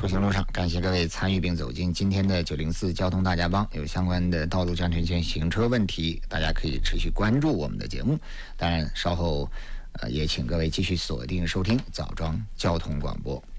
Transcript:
出行路上，感谢各位参与并走进今天的904交通大家帮。有相关的道路安全行车问题，大家可以持续关注我们的节目。当然，稍后也请各位继续锁定收听早庄交通广播。